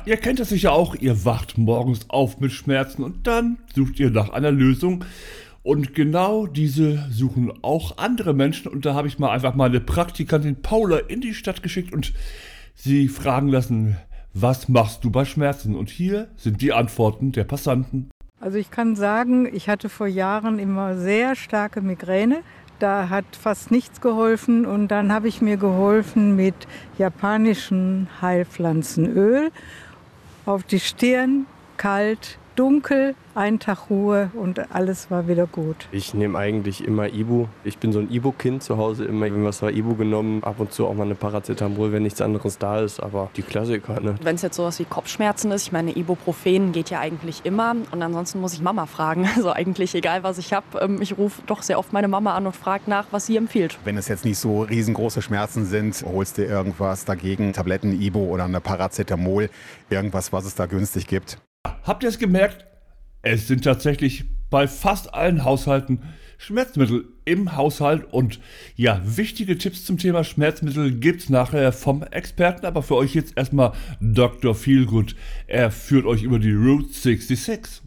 ihr kennt das sicher auch, ihr wacht morgens auf mit Schmerzen und dann sucht ihr nach einer Lösung. Und genau diese suchen auch andere Menschen. Und da habe ich mal einfach meine Praktikantin Paula in die Stadt geschickt und sie fragen lassen, was machst du bei Schmerzen? Und hier sind die Antworten der Passanten. Also ich kann sagen, ich hatte vor Jahren immer sehr starke Migräne. Da hat fast nichts geholfen und dann habe ich mir geholfen mit japanischem Heilpflanzenöl auf die Stirn, kalt, dunkel, einen Tag Ruhe und alles war wieder gut. Ich nehme eigentlich immer Ibu. Ich bin so ein Ibu-Kind zu Hause, immer irgendwas war Ibu genommen, ab und zu auch mal eine Paracetamol, wenn nichts anderes da ist, aber die Klassiker, ne? Wenn es jetzt sowas wie Kopfschmerzen ist, ich meine, Ibuprofen geht ja eigentlich immer und ansonsten muss ich Mama fragen. Also eigentlich egal, was ich habe, ich rufe doch sehr oft meine Mama an und frage nach, was sie empfiehlt. Wenn es jetzt nicht so riesengroße Schmerzen sind, holst du irgendwas dagegen, Tabletten, Ibu oder eine Paracetamol, irgendwas, was es da günstig gibt. Habt ihr es gemerkt? Es sind tatsächlich bei fast allen Haushalten Schmerzmittel im Haushalt. Und ja, wichtige Tipps zum Thema Schmerzmittel gibt's nachher vom Experten. Aber für euch jetzt erstmal Dr. Feelgood. Er führt euch über die Route 66.